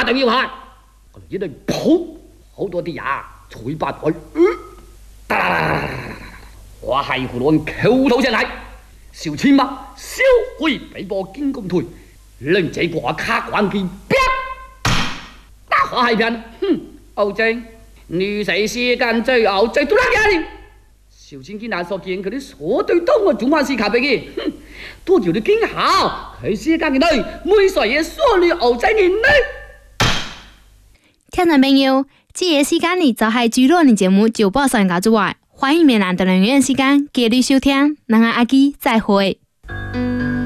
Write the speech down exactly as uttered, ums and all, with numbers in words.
打等要害，我哋一嚟抱好多啲呀，嘴巴台，哒啦啦啦啦，我係葫蘆口頭上嚟，小青嘛，小會俾波金公退，令這個卡關機，打下係片，哼，歐正，你誰時間最後最多啦嘅？小青見難所見，佢啲所對當我總還是卡俾佢，哼，多條啲驚嚇，佢時間嘅女，每歲嘢所女歐正嘅女。 聽眾朋友，這個時間呢就係最多嘅節目就播上架之外，歡迎面南的人員時間繼續收聽，咱阿基再會。